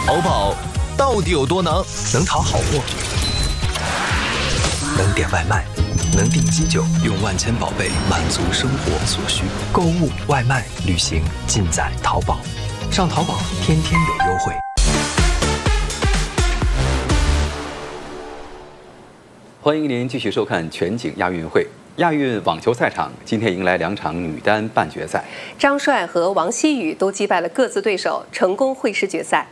淘宝到底有多能？能淘好货，能点外卖，能订机酒，用万千宝贝满足生活所需。购物、外卖、旅行，尽在淘宝。上淘宝，天天有优惠。 欢迎您继续收看全景亚运会。亚运网球赛场今天迎来2场女单半决赛， 张帅和王希雨都击败了各自对手，成功会师决赛。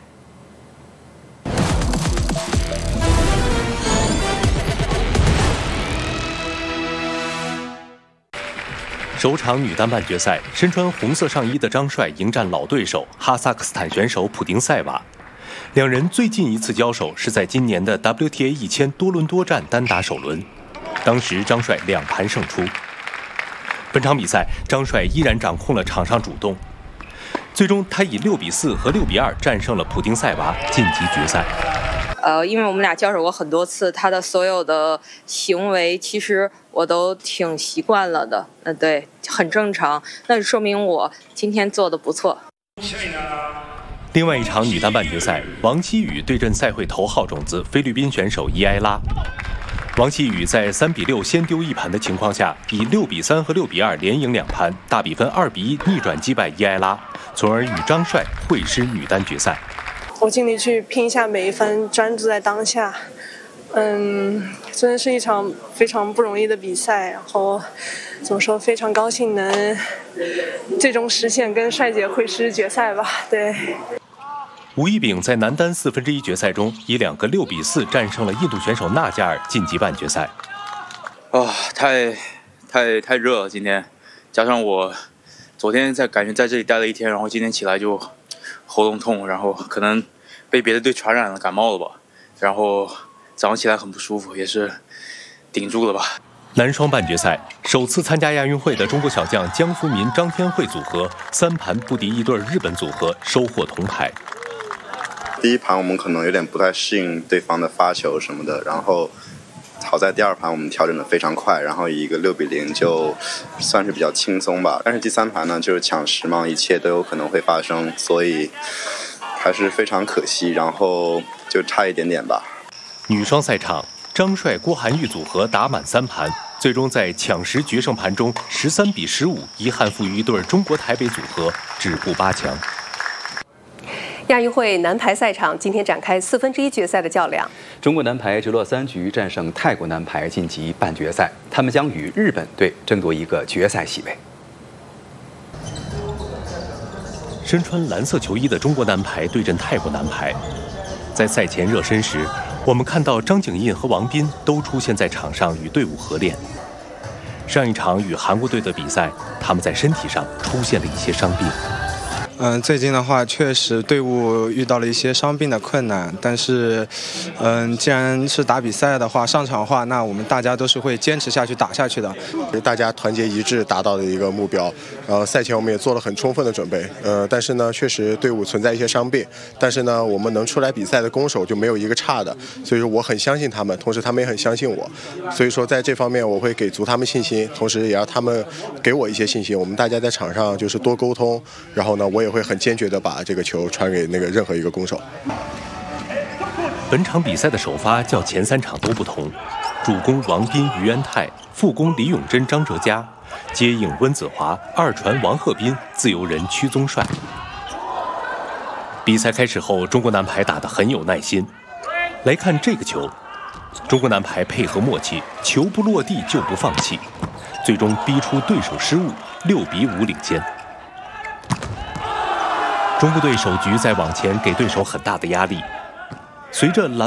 首场女单半决赛，身穿红色上衣的张帅迎战老对手哈萨克斯坦选手普丁塞娃。两人最近一次交手是在今年的 WTA 1000多伦多站单打首轮，当时张帅2盘胜出。本场比赛，张帅依然掌控了场上主动，最终他以6比4和6比2战胜了普丁塞娃，晋级决赛。 因为我们俩交手过很多次，他的所有的行为其实我都挺习惯了的，对，很正常，那就说明我今天做的不错。 另外一场女单半决赛，王希雨对阵赛会头号种子菲律宾选手伊埃拉。王希雨在3比6先丢1盘的情况下，以6比3和6比2连赢2盘，大比分2比1逆转击败伊埃拉，从而与张帅会师女单决赛。 我尽力去拼一下每一分，专注在当下。真的是一场非常不容易的比赛，然后怎么说，非常高兴能最终实现跟帅姐会师决赛吧。对。 吴一丙在男单1/4决赛中以2个6比4战胜了印度选手纳加尔，晋级半决赛。 太热了，今天加上我昨天感觉在这里待了1天，然后今天起来就喉咙痛，然后可能被别的队传染了，感冒了吧，然后早上起来很不舒服，也是顶住了吧。 男双半决赛，首次参加亚运会的中国小将江福民、张天惠组合3盘不敌一对日本组合，收获铜牌。 第一盘我们可能有点不太适应对方的发球什么的，然后好在第2盘我们调整得非常快，然后以一个6比0就算是比较轻松吧。但是第3盘呢，就是抢10嘛，一切都有可能会发生，所以还是非常可惜，然后就差一点点吧。 女双赛场，张帅郭涵玉组合打满3盘，最终在抢10决胜盘中13比15遗憾负于一对中国台北组合，止步8强。 亚运会男排赛场今天展开1/4决赛的较量。 中国男排直落3局战胜泰国男排晋级半决赛，他们将与日本队争夺一个决赛席位。 身穿蓝色球衣的中国男排对阵泰国男排，在赛前热身时，我们看到张景印和王斌都出现在场上与队伍合练。上一场与韩国队的比赛，他们在身体上出现了一些伤病。 最近的话，确实队伍遇到了一些伤病的困难，但是，既然是打比赛的话，上场的话，那我们大家都是会坚持下去打下去的。 大家团结一致达到的一个目标。赛前我们也做了很充分的准备。但是呢，确实队伍存在一些伤病，但是呢，我们能出来比赛的攻守就没有一个差的，所以说我很相信他们，同时他们也很相信我，所以说在这方面我会给足他们信心，同时也让他们给我一些信心。我们大家在场上就是多沟通，然后呢，我也会很坚决地把这个球传给任何一个攻手。 本场比赛的首发较前3场都不同，主攻王斌、于安泰，副攻李永珍、张哲嘉，接应温子华，二传王鹤斌，自由人屈宗帅。比赛开始后，中国男排打得很有耐心。来看这个球，中国男排配合默契，球不落地就不放弃，最终逼出对手失误，6比5领先。中国队首局在网前给对手很大的压力，随着蓝